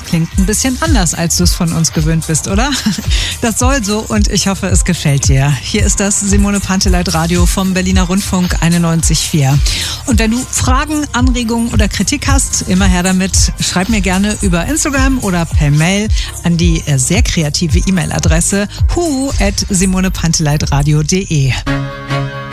klingt ein bisschen anders, als du es von uns gewöhnt bist, oder? Das soll so und ich hoffe, es gefällt dir. Hier ist das Simone Panteleit Radio vom Berliner Rundfunk 91.4. Und wenn du Fragen, Anregungen oder Kritik hast, immer her damit. Schreib mir gerne über Instagram oder per Mail an die sehr kreative E-Mail-Adresse huhu@simonepanteleitradio.de.